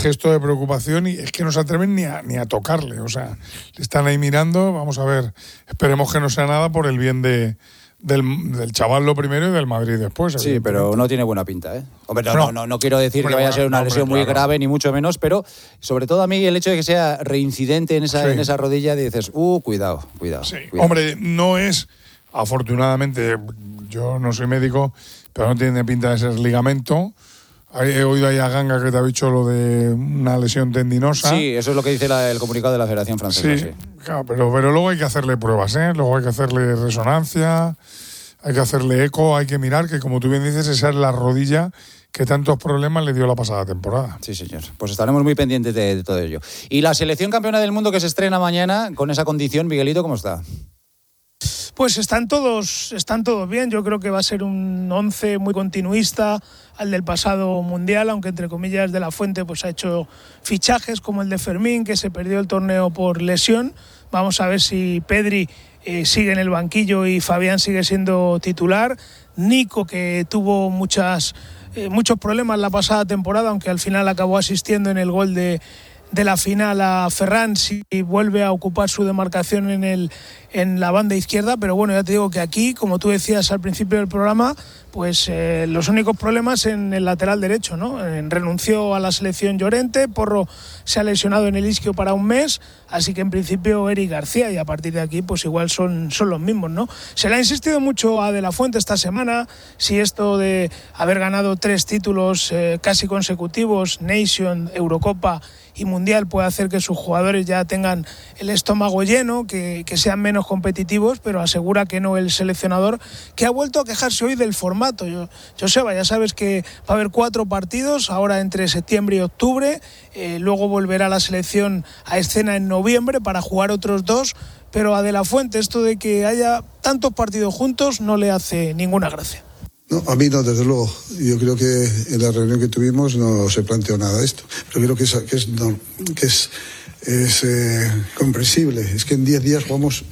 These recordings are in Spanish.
gesto de preocupación y es que no se atreven ni a tocarle. O sea, le están ahí mirando. Vamos a ver, esperemos que no sea nada por el bien del chaval lo primero y del Madrid después. Sí, pero no tiene buena pinta, ¿eh? Hombre, no quiero decir que vaya a ser una lesión muy grave, ni mucho menos, pero sobre todo a mí el hecho de que sea reincidente en esa rodilla, dices, cuidado. Sí. Hombre, no es, afortunadamente, yo no soy médico, pero no tiene pinta de ser ligamento. He oído ahí a Ganga que te ha dicho lo de una lesión tendinosa. Sí, eso es lo que dice el comunicado de la Federación Francesa. Sí. Claro, pero luego hay que hacerle pruebas, ¿eh? Luego hay que hacerle resonancia, hay que hacerle eco, hay que mirar que, como tú bien dices, esa es la rodilla que tantos problemas le dio la pasada temporada. Sí, señor. Pues estaremos muy pendientes de todo ello. Y la selección campeona del mundo que se estrena mañana, con esa condición, Miguelito, ¿cómo está? Pues están todos bien. Yo creo que va a ser un 11 muy continuista al del pasado mundial, aunque entre comillas De La Fuente pues ha hecho fichajes como el de Fermín, que se perdió el torneo por lesión. Vamos a ver si Pedri sigue en el banquillo y Fabián sigue siendo titular. Nico, que tuvo muchos problemas la pasada temporada, aunque al final acabó asistiendo en el gol de la final a Ferran, si vuelve a ocupar su demarcación en la banda izquierda. Pero bueno, ya te digo que aquí, como tú decías al principio del programa, pues los únicos problemas en el lateral derecho, ¿no? Renunció a la selección Llorente, Porro se ha lesionado en el isquio para un mes, así que en principio Eric García, y a partir de aquí pues igual son los mismos, ¿no? Se le ha insistido mucho a De La Fuente esta semana si esto de haber ganado 3 títulos casi consecutivos, Nation, Eurocopa y Mundial, puede hacer que sus jugadores ya tengan el estómago lleno, que sean menos competitivos, pero asegura que no el seleccionador, que ha vuelto a quejarse hoy del formato. Joseba, ya sabes que va a haber 4 partidos ahora entre septiembre y octubre, luego volverá la selección a escena en noviembre para jugar otros 2, pero a De La Fuente esto de que haya tantos partidos juntos no le hace ninguna gracia. No, a mí no, desde luego. Yo creo que en la reunión que tuvimos no se planteó nada de esto. Pero creo que es comprensible. Es que en 10 días jugamos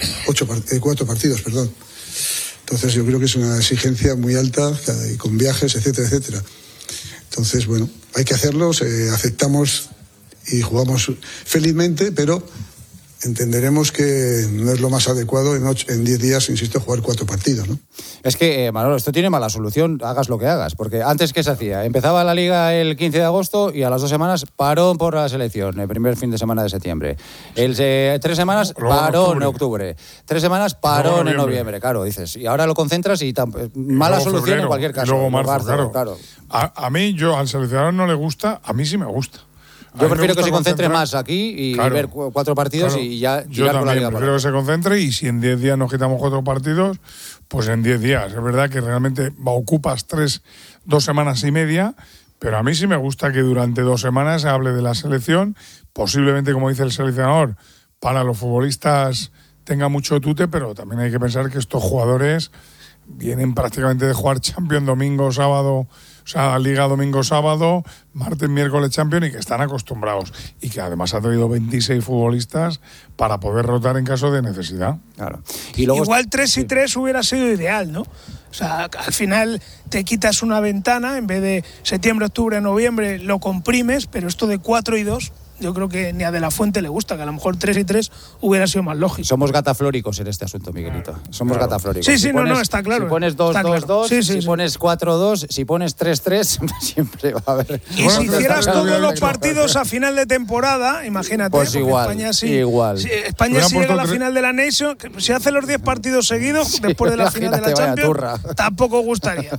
4 partidos, perdón. Entonces yo creo que es una exigencia muy alta, y con viajes, etcétera, etcétera. Entonces, bueno, hay que hacerlos, aceptamos y jugamos felizmente, pero entenderemos que no es lo más adecuado en 10 días, insisto, jugar 4 partidos, ¿no? Es que, Manolo, esto tiene mala solución, hagas lo que hagas, porque antes, ¿qué se hacía? Empezaba la Liga el 15 de agosto y a las 2 semanas parón por la selección, el primer fin de semana de septiembre. 3 semanas, parón en octubre. 3 semanas, parón en noviembre. Claro, dices, y ahora lo concentras y mala solución febrero, en cualquier caso. Y luego marzo, claro. A mí, al seleccionador no le gusta, a mí sí me gusta. Yo prefiero que se concentre más aquí y ver 4 partidos y ya yo también prefiero que se concentre, y si en 10 días nos quitamos 4 partidos, pues en 10 días. Es verdad que realmente ocupas 2 semanas y media, pero a mí sí me gusta que durante 2 semanas se hable de la selección, posiblemente, como dice el seleccionador, para los futbolistas tenga mucho tute, pero también hay que pensar que estos jugadores vienen prácticamente de jugar Champions domingo, sábado, o sea, Liga domingo-sábado, martes, miércoles Champions, y que están acostumbrados. Y que además ha traído 26 futbolistas para poder rotar en caso de necesidad. Claro. Y luego igual 3 y 3 hubiera sido ideal, ¿no? O sea, al final te quitas una ventana, en vez de septiembre, octubre, noviembre, lo comprimes, pero esto de 4 y 2... yo creo que ni a De La Fuente le gusta, que a lo mejor 3 y 3 hubiera sido más lógico. Somos gataflóricos en este asunto, Miguelito. Somos gataflóricos. Sí, no, está claro. Si pones 2-2-2, si pones 4-2, si pones 3-3, siempre va a haber... Y si hicieras todos los partidos a final de temporada, imagínate, pues igual, España igual. Si España sí llega a la final de la Nation, si hace los 10 partidos seguidos, después de la final de la Champions, tampoco gustaría.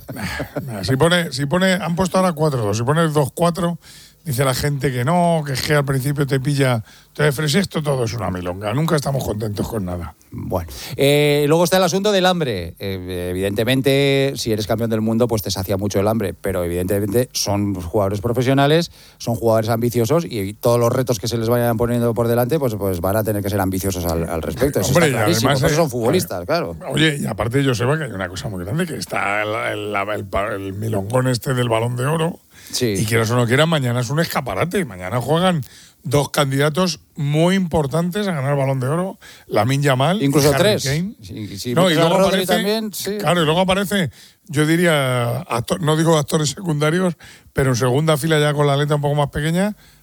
Si pone, han puesto ahora 4-2, si pones 2-4... dice la gente que no, que es que al principio te pilla, te ofrece esto, todo es una milonga. Nunca estamos contentos con nada. Bueno, luego está el asunto del hambre. Evidentemente, si eres campeón del mundo, pues te sacia mucho el hambre, pero evidentemente son jugadores profesionales, son jugadores ambiciosos, y todos los retos que se les vayan poniendo por delante, pues van a tener que ser ambiciosos al respecto. Eso hombre, está clarísimo, además, por eso son futbolistas, claro. Oye, y aparte yo sé que hay una cosa muy grande, que está el milongón este del Balón de Oro. Sí. Y quieras o no quieras, mañana es un escaparate. Mañana juegan 2 candidatos muy importantes a ganar el Balón de Oro, Lamine Yamal, incluso y 3. Sí, no, y luego aparece también, sí. Claro, y luego aparece, yo diría, no digo actores secundarios, pero en segunda fila, ya con la letra un poco más pequeña,